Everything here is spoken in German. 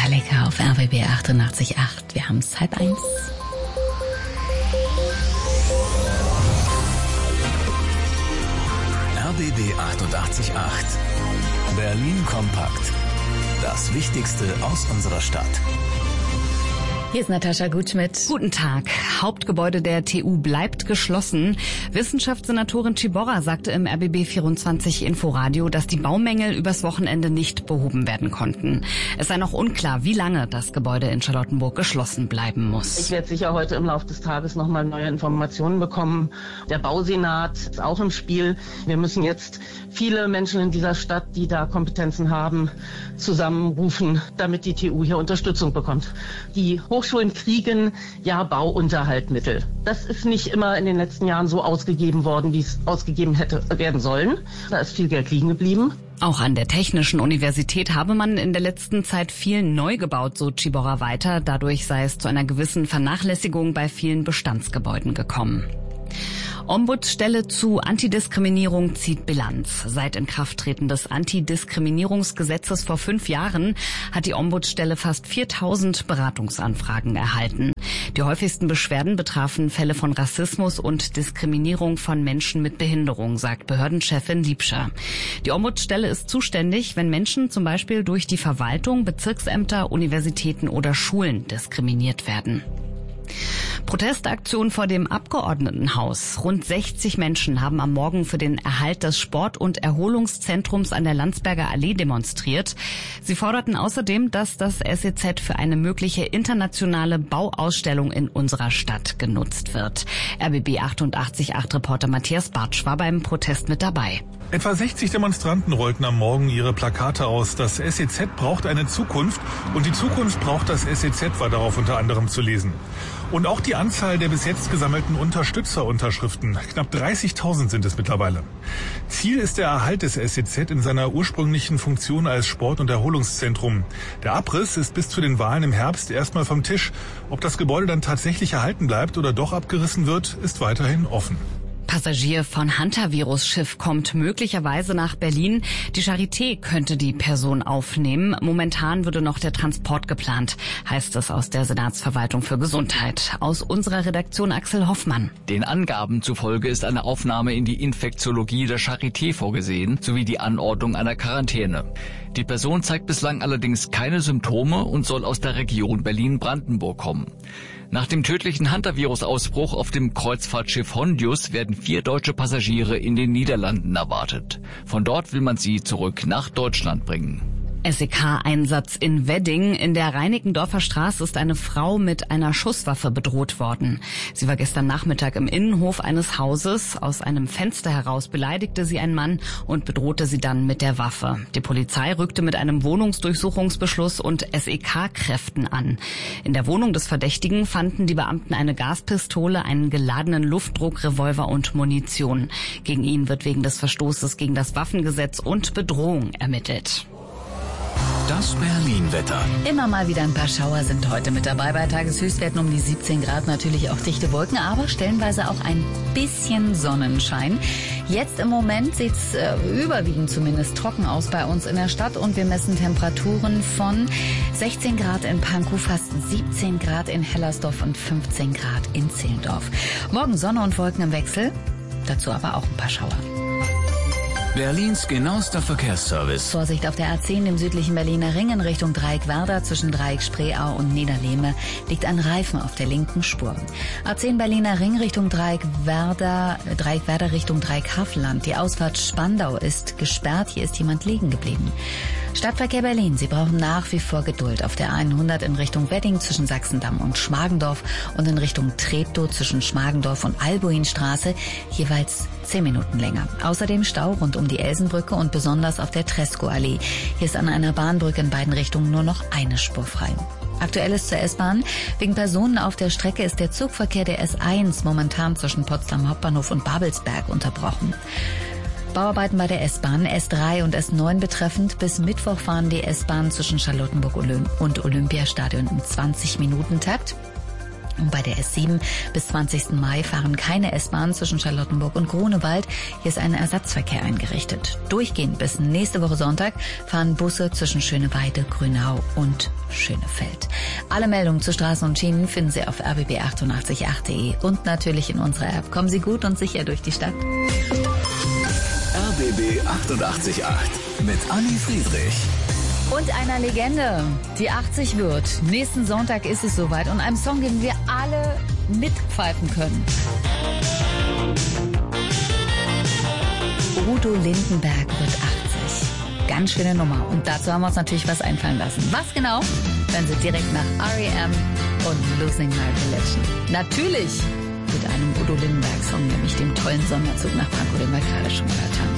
Metallica auf RBB 88.8. Wir haben es 12:30. RBB 88.8. Berlin kompakt. Das Wichtigste aus unserer Stadt. Hier ist Natascha Gutschmidt. Guten Tag. Hauptgebäude der TU bleibt geschlossen. Wissenschaftssenatorin Ciborra sagte im RBB 24 Inforadio, dass die Baumängel übers Wochenende nicht behoben werden konnten. Es sei noch unklar, wie lange das Gebäude in Charlottenburg geschlossen bleiben muss. Ich werde sicher heute im Laufe des Tages nochmal neue Informationen bekommen. Der Bausenat ist auch im Spiel. Wir müssen jetzt viele Menschen in dieser Stadt, die da Kompetenzen haben, zusammenrufen, damit die TU hier Unterstützung bekommt. Die Hochschulen kriegen ja Bauunterhaltmittel. Das ist nicht immer in den letzten Jahren so ausgegeben worden, wie es ausgegeben hätte werden sollen. Da ist viel Geld liegen geblieben. Auch an der Technischen Universität habe man in der letzten Zeit viel neu gebaut, so Ciborra weiter. Dadurch sei es zu einer gewissen Vernachlässigung bei vielen Bestandsgebäuden gekommen. Ombudsstelle zu Antidiskriminierung zieht Bilanz. Seit Inkrafttreten des Antidiskriminierungsgesetzes vor 5 Jahren hat die Ombudsstelle fast 4000 Beratungsanfragen erhalten. Die häufigsten Beschwerden betrafen Fälle von Rassismus und Diskriminierung von Menschen mit Behinderung, sagt Behördenchefin Liebscher. Die Ombudsstelle ist zuständig, wenn Menschen zum Beispiel durch die Verwaltung, Bezirksämter, Universitäten oder Schulen diskriminiert werden. Protestaktion vor dem Abgeordnetenhaus. Rund 60 Menschen haben am Morgen für den Erhalt des Sport- und Erholungszentrums an der Landsberger Allee demonstriert. Sie forderten außerdem, dass das SEZ für eine mögliche internationale Bauausstellung in unserer Stadt genutzt wird. RBB 88.8 Reporter Matthias Bartsch war beim Protest mit dabei. Etwa 60 Demonstranten rollten am Morgen ihre Plakate aus. Das SEZ braucht eine Zukunft und die Zukunft braucht das SEZ, war darauf unter anderem zu lesen. Und auch die Anzahl der bis jetzt gesammelten Unterstützerunterschriften. Knapp 30.000 sind es mittlerweile. Ziel ist der Erhalt des SEZ in seiner ursprünglichen Funktion als Sport- und Erholungszentrum. Der Abriss ist bis zu den Wahlen im Herbst erstmal vom Tisch. Ob das Gebäude dann tatsächlich erhalten bleibt oder doch abgerissen wird, ist weiterhin offen. Passagier von Hantavirus-Schiff kommt möglicherweise nach Berlin. Die Charité könnte die Person aufnehmen. Momentan würde noch der Transport geplant, heißt es aus der Senatsverwaltung für Gesundheit. Aus unserer Redaktion Axel Hoffmann. Den Angaben zufolge ist eine Aufnahme in die Infektiologie der Charité vorgesehen, sowie die Anordnung einer Quarantäne. Die Person zeigt bislang allerdings keine Symptome und soll aus der Region Berlin-Brandenburg kommen. Nach dem tödlichen Hantavirus-Ausbruch auf dem Kreuzfahrtschiff Hondius werden 4 deutsche Passagiere in den Niederlanden erwartet. Von dort will man sie zurück nach Deutschland bringen. SEK-Einsatz in Wedding. In der Reinickendorfer Straße ist eine Frau mit einer Schusswaffe bedroht worden. Sie war gestern Nachmittag im Innenhof eines Hauses. Aus einem Fenster heraus beleidigte sie einen Mann und bedrohte sie dann mit der Waffe. Die Polizei rückte mit einem Wohnungsdurchsuchungsbeschluss und SEK-Kräften an. In der Wohnung des Verdächtigen fanden die Beamten eine Gaspistole, einen geladenen Luftdruckrevolver und Munition. Gegen ihn wird wegen des Verstoßes gegen das Waffengesetz und Bedrohung ermittelt. Das Berlin-Wetter. Immer mal wieder ein paar Schauer sind heute mit dabei. Bei Tageshöchstwerten um die 17 Grad natürlich auch dichte Wolken, aber stellenweise auch ein bisschen Sonnenschein. Jetzt im Moment sieht's überwiegend zumindest trocken aus bei uns in der Stadt und wir messen Temperaturen von 16 Grad in Pankow, fast 17 Grad in Hellersdorf und 15 Grad in Zehlendorf. Morgen Sonne und Wolken im Wechsel, dazu aber auch ein paar Schauer. Berlins genauester Verkehrsservice. Vorsicht auf der A10 im südlichen Berliner Ring in Richtung Dreieck-Werder. Zwischen Dreieck-Spreeau und Niederlehme liegt ein Reifen auf der linken Spur. A10 Berliner Ring Richtung Dreieck-Werder Richtung Dreieck-Havelland. Die Ausfahrt Spandau ist gesperrt. Hier ist jemand liegen geblieben. Stadtverkehr Berlin. Sie brauchen nach wie vor Geduld auf der 100 in Richtung Wedding zwischen Sachsendamm und Schmargendorf und in Richtung Treptow zwischen Schmargendorf und Albuinstraße jeweils 10 Minuten länger. Außerdem Stau rund um die Elsenbrücke und besonders auf der Tresco-Allee. Hier ist an einer Bahnbrücke in beiden Richtungen nur noch eine Spur frei. Aktuelles zur S-Bahn. Wegen Personen auf der Strecke ist der Zugverkehr der S1 momentan zwischen Potsdam Hauptbahnhof und Babelsberg unterbrochen. Bauarbeiten bei der S-Bahn S3 und S9 betreffend. Bis Mittwoch fahren die S-Bahn zwischen Charlottenburg und Olympiastadion im 20-Minuten-Takt. Und bei der S7 bis 20. Mai fahren keine S-Bahnen zwischen Charlottenburg und Grunewald. Hier ist ein Ersatzverkehr eingerichtet. Durchgehend bis nächste Woche Sonntag fahren Busse zwischen Schöneweide, Grünau und Schönefeld. Alle Meldungen zu Straßen und Schienen finden Sie auf rbb888.de und natürlich in unserer App. Kommen Sie gut und sicher durch die Stadt. RBB 888 mit Anni Friedrich. Und einer Legende, die 80 wird. Nächsten Sonntag ist es soweit und einem Song, den wir alle mitpfeifen können. Udo Lindenberg wird 80. Ganz schöne Nummer. Und dazu haben wir uns natürlich was einfallen lassen. Was genau? Hören Sie direkt nach R.E.M. und Losing My Religion. Natürlich mit einem Udo Lindenberg-Song, nämlich dem tollen Sonderzug nach Pankow, den wir gerade schon gehört haben.